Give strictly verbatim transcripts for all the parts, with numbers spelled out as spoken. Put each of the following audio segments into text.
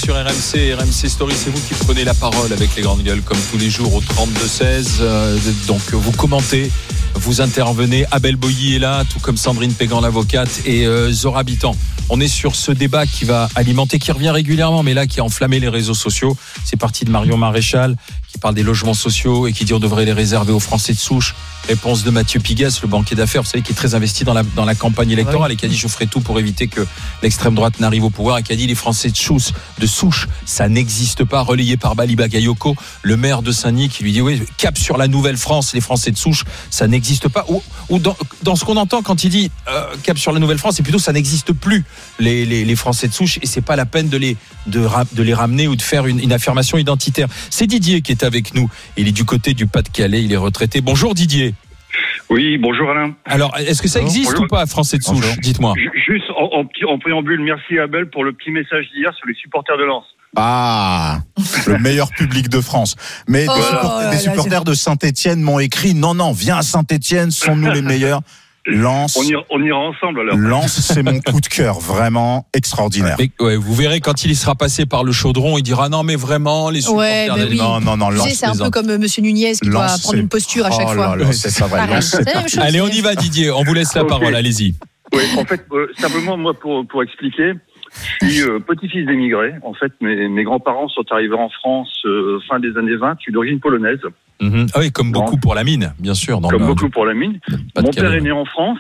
sur R M C, R M C Story, c'est vous qui prenez la parole avec les grandes gueules comme tous les jours au trente-deux seize. Euh, donc vous commentez, vous intervenez. Abel Boilly est là, tout comme Sandrine Pégan l'avocate et euh, Zora Bitan. On est sur ce débat qui va alimenter, qui revient régulièrement, mais là qui a enflammé les réseaux sociaux. C'est parti de Marion Maréchal qui parle des logements sociaux et qui dit on devrait les réserver aux Français de souche. Réponse de Mathieu Pigasse, le banquier d'affaires, vous savez, qui est très investi dans la, dans la campagne électorale et qui a dit je ferai tout pour éviter que l'extrême droite n'arrive au pouvoir, et qui a dit les Français de souche, de souche ça n'existe pas, relayé par Bali Bagayoko, le maire de Saint-Denis, qui lui dit oui, cap sur la Nouvelle-France, les Français de souche ça n'existe pas. Ou, ou dans, dans ce qu'on entend quand il dit euh, cap sur la Nouvelle-France, c'est plutôt ça n'existe plus les, les, les Français de souche, et c'est pas la peine de les, de, de les ramener ou de faire une, une affirmation identitaire. C'est Didier qui est avec nous, il est du côté du Pas-de-Calais, il est retraité. Bonjour Didier. Oui, bonjour Alain. Alors, est-ce que ça existe bonjour. ou pas, Français de souche? Bonjour. Dites-moi. Juste en, en, en préambule, merci Abel pour le petit message d'hier sur les supporters de Lens. Ah, le meilleur public de France. Mais oh, des, support- là, des supporters là, de Saint-Etienne m'ont écrit non, non, viens à Saint-Etienne, sont-nous les meilleurs? Lens, on ira, on ira ensemble alors. Lens, c'est mon coup de cœur, vraiment extraordinaire. Mais, ouais, vous verrez quand il y sera passé par le chaudron, il dira non mais vraiment les supporters. Ouais, oui. Non non non. Lens, c'est un peu comme Monsieur Nunez qui Lens, doit prendre une posture à chaque oh fois. Là là, c'est ça, vrai. Lens, c'est c'est Allez, on y va Didier, on vous laisse la okay. parole, allez-y. Oui, en fait, euh, simplement moi pour pour expliquer, je suis euh, petit-fils d'émigrés. En fait, mes mes grands-parents sont arrivés en France euh, fin des années vingt, je suis d'origine polonaise. Mmh. Ah oui, comme beaucoup donc, pour la mine, bien sûr. Dans comme le, beaucoup du... pour la mine. Mon père est né en France.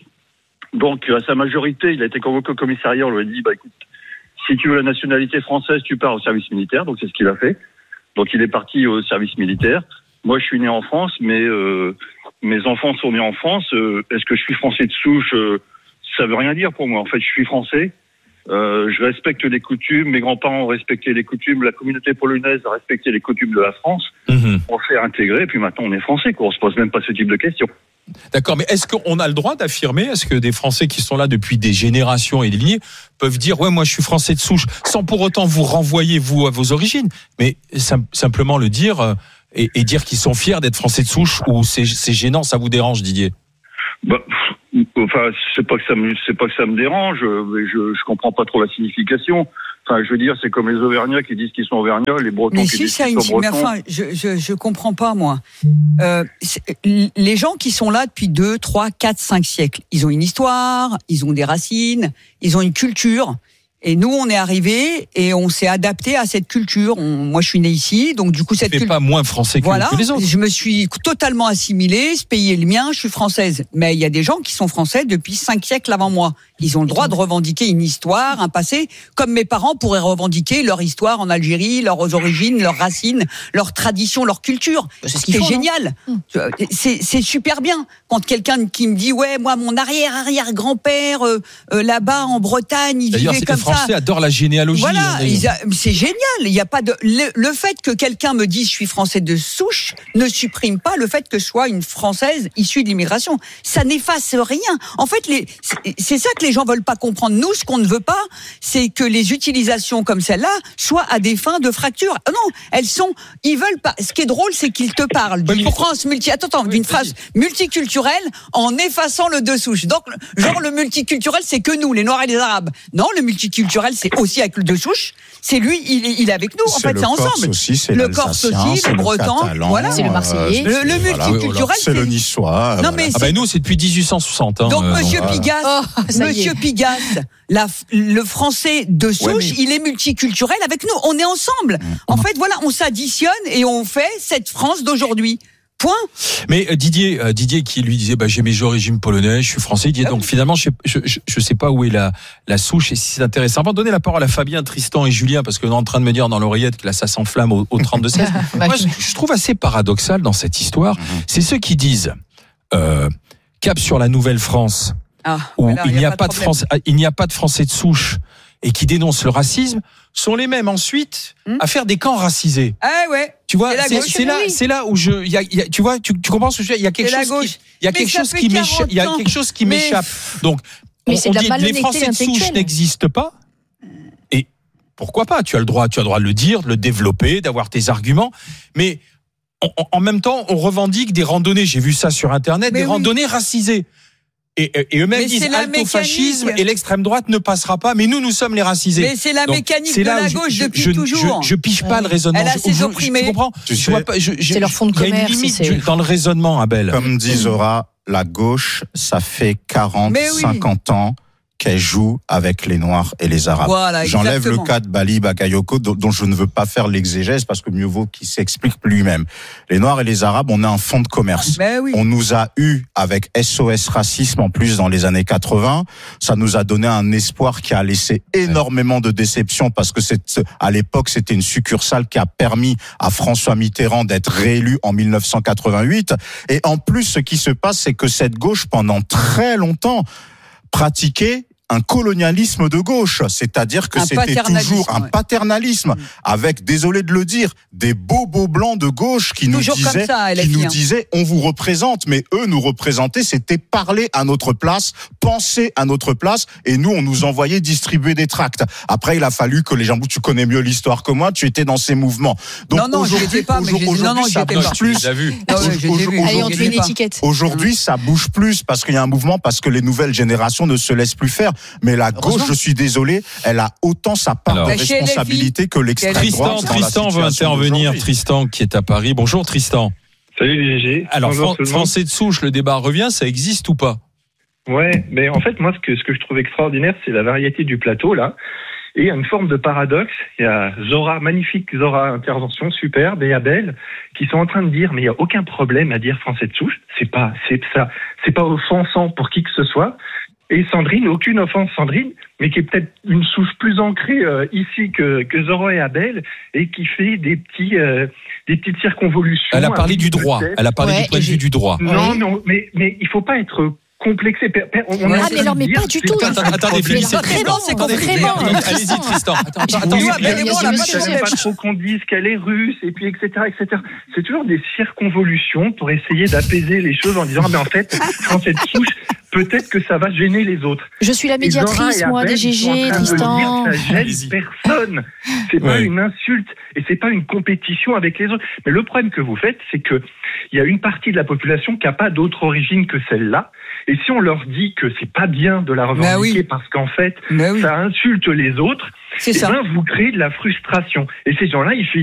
Donc, à sa majorité, il a été convoqué au commissariat. On lui a dit, bah, écoute, si tu veux la nationalité française, tu pars au service militaire. Donc, c'est ce qu'il a fait. Donc, il est parti au service militaire. Moi, je suis né en France, mais euh, mes enfants sont nés en France. Euh, est-ce que je suis français de souche? euh, Ça veut rien dire pour moi. En fait, je suis français. Euh, je respecte les coutumes. Mes grands-parents ont respecté les coutumes. La communauté polonaise a respecté les coutumes de la France. Mmh. On s'est intégré. Et puis maintenant, on est français, quoi. On se pose même pas ce type de questions. D'accord, mais est-ce qu'on a le droit d'affirmer, est-ce que des Français qui sont là depuis des générations et des lignées peuvent dire ouais moi je suis français de souche sans pour autant vous renvoyer vous à vos origines, mais sim- simplement le dire euh, et, et dire qu'ils sont fiers d'être français de souche, ou c'est, c'est gênant, ça vous dérange Didier? Bah, enfin c'est pas que ça me c'est pas que ça me dérange, mais je je comprends pas trop la signification. Enfin, je veux dire, c'est comme les Auvergnats qui disent qu'ils sont Auvergnats, les Bretons mais qui si, disent qu'ils sont mais Bretons. enfin, je, je, je comprends pas, moi. Euh, les gens qui sont là depuis deux, trois, quatre, cinq siècles, ils ont une histoire, ils ont des racines, ils ont une culture. Et nous, on est arrivés et on s'est adapté à cette culture. On, moi, je suis né ici, donc du coup, cette culture. pas moins français que, voilà, que les autres. Je me suis totalement assimilée. Ce pays est le mien. Je suis française. Mais il y a des gens qui sont français depuis cinq siècles avant moi. Ils ont le droit de revendiquer une histoire, un passé, comme mes parents pourraient revendiquer leur histoire en Algérie, leurs origines, leurs racines, leurs traditions, leur culture. C'est, ce c'est font, génial. C'est, c'est super bien quand quelqu'un qui me dit ouais, moi, mon arrière arrière grand-père euh, euh, là-bas en Bretagne, il D'ailleurs, vivait comme ça. Les Français adorent la généalogie. Voilà, hein, a, c'est génial. Il y a pas de le, le fait que quelqu'un me dise je suis français de souche ne supprime pas le fait que je sois une Française issue de l'immigration. Ça n'efface rien. En fait, les, c'est, c'est ça que les gens veulent pas comprendre. Nous, ce qu'on ne veut pas, c'est que les utilisations comme celle-là soient à des fins de fracture. Non, elles sont. Ils veulent pas. Ce qui est drôle, c'est qu'ils te parlent d'une oui, France multi. Attends, attends, oui, d'une phrase multiculturelle en effaçant le de souche. Donc, genre le multiculturel, c'est que nous, les Noirs et les Arabes. Non, le multiculturel, c'est aussi avec le de souche. C'est lui, il est, il est avec nous. En c'est fait, c'est ensemble. Aussi, c'est le Corse aussi, le Breton, voilà. C'est le Marseillais. Le, le multiculturel, voilà. c'est, c'est le Niçois. Non, voilà. mais ah ben nous, c'est depuis dix-huit cent soixante. Hein, donc, euh, Monsieur voilà. Pigasse, oh, Monsieur Pigasse, la, le français de souche, ouais, mais... il est multiculturel avec nous. On est ensemble. Mmh. En fait, voilà, on s'additionne et on fait cette France d'aujourd'hui. Point. Mais euh, Didier, euh, Didier qui lui disait, bah j'ai mes origines polonaises, je suis français. Il disait, donc finalement, je, je, je, je sais pas où est la, la souche et si c'est intéressant. Avant de donner la parole à Fabien, Tristan et Julien, parce qu'on est en train de me dire dans l'oreillette que là ça s'enflamme au, au trente-deux seize. Moi, je, je trouve assez paradoxal dans cette histoire, mmh. c'est ceux qui disent euh, cap sur la Nouvelle-France, ah, où là, il n'y a, a pas de France, il n'y a pas de Français de souche et qui dénoncent le racisme, sont les mêmes ensuite hum. à faire des camps racisés. Ah ouais. Tu vois, c'est, c'est là, c'est là où je, il y a, y a, tu vois, tu, tu comprends ce que je veux dire. Il y a quelque chose qui, il y a quelque chose qui m'échappe. Il y a quelque chose qui mais m'échappe. Donc, mais on, c'est on de dit la les Français de souche n'existent pas. Et pourquoi pas? Tu as le droit, tu as le droit de le dire, de le développer, d'avoir tes arguments. Mais en, en même temps, on revendique des randonnées. J'ai vu ça sur Internet, mais des oui. randonnées racisées. Et, et eux-mêmes mais disent alto-fascisme et l'extrême droite ne passera pas, mais nous, nous sommes les racisés. Mais c'est la Donc, mécanique c'est de la gauche je, depuis je, toujours. Je, je pige pas ouais. le raisonnement. Elle a ses opprimés. Tu comprends tu je vois pas, je, je, C'est leur fond de commerce. Il y a une limite c'est... dans le raisonnement, Abel. Comme dit Zora, la gauche, ça fait quarante, oui. cinquante ans qu'elle joue avec les Noirs et les Arabes. Voilà, J'enlève le cas de Bali Bakayoko, dont je ne veux pas faire l'exégèse parce que mieux vaut qu'il s'explique lui-même. Les Noirs et les Arabes, on a un fonds de commerce. Oui. On nous a eu avec S O S Racisme en plus dans les années quatre-vingts. Ça nous a donné un espoir qui a laissé énormément de déception parce que c'est, à l'époque, c'était une succursale qui a permis à François Mitterrand d'être réélu en dix-neuf cent quatre-vingt-huit. Et en plus, ce qui se passe, c'est que cette gauche, pendant très longtemps, pratiquait un colonialisme de gauche, c'est-à-dire que un c'était toujours un ouais. paternalisme, mmh. avec, désolé de le dire, des bobos blancs de gauche qui toujours nous disaient, ça, qui nous disaient, on vous représente, mais eux nous représenter, c'était parler à notre place, penser à notre place, et nous on nous envoyait distribuer des tracts. Après il a fallu que les gens, tu connais mieux l'histoire que moi, tu étais dans ces mouvements. Donc non non, aujourd'hui, pas, aujourd'hui, aujourd'hui non, non, ça bouge plus. Aujourd'hui ça bouge plus parce qu'il y a un mouvement, parce que les nouvelles générations ne se laissent plus faire. Mais la gauche, je suis désolé, elle a autant sa part Alors, de responsabilité que l'extrême Tristan, droite. Tristan veut intervenir. Tristan qui est à Paris. Bonjour Tristan. Salut G G. Alors Bonjour, Fran- Français de souche, le débat revient, ça existe ou pas ? Ouais, mais en fait moi ce que ce que je trouve extraordinaire, c'est la variété du plateau là. Et il y a une forme de paradoxe. Il y a Zora, magnifique Zora, intervention superbe, et Abel, qui sont en train de dire, mais il n'y a aucun problème à dire français de souche. C'est pas, c'est ça, c'est pas offensant pour qui que ce soit. Et Sandrine, aucune offense Sandrine, mais qui est peut-être une souche plus ancrée euh, ici que, que Zora et Abel, et qui fait des petits, euh, des petites circonvolutions. Elle a parlé du droit. Elle a parlé ouais, du point de vue du droit. Non, oui. non, mais mais il faut pas être complexé. On ah mais alors mais pas du tout. Attendez, Philippe, c'est vraiment, c'est vraiment. Allez-y, Tristan. Attends, il n'y a pas trop qu'on dise qu'elle est russe et puis et cetera et cetera. C'est toujours des circonvolutions pour essayer d'apaiser les choses en disant mais en fait quand cette souche peut-être que ça va gêner les autres. Je suis la médiatrice, moi, des G G, Tristan. De dire, ça gêne personne. C'est ouais. pas une insulte et c'est pas une compétition avec les autres. Mais le problème que vous faites, c'est que il y a une partie de la population qui a pas d'autre origine que celle-là. Et si on leur dit que c'est pas bien de la revendiquer bah oui. parce qu'en fait, bah oui. ça insulte les autres, c'est eh ça. ben, vous créez de la frustration. Et ces gens-là, ils